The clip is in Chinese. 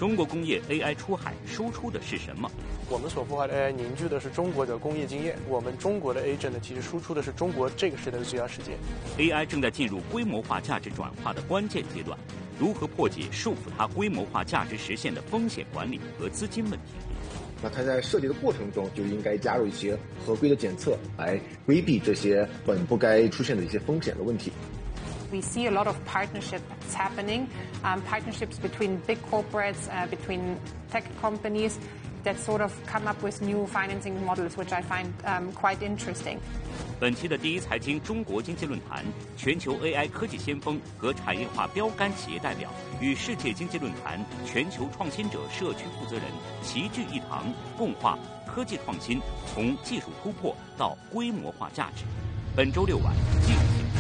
中国工业 AI 出海输出的是什么？ 我们所孵化的 AI 凝聚的是中国的工业经验，我们中国的 agent 呢，其实输出的是中国这个时代的最佳实践。 AI 正在进入规模化价值转化的关键阶段，如何破解束缚它规模化价值实现的风险管理和资金问题？ 那它在设计的过程中就应该加入一些合规的检测，来规避这些本不该出现的一些风险的问题。 We see a lot of partnerships happening, partnerships between big corporates, between tech companies that sort of come up with new financing models, which I find quite interesting. 本期的第一财经中国经济论坛，全球 AI 科技先锋和产业化标杆企业代表与世界经济论坛全球创新者社区负责人齐聚一堂，共话科技创新从技术突破到规模化价值。本周六晚继续。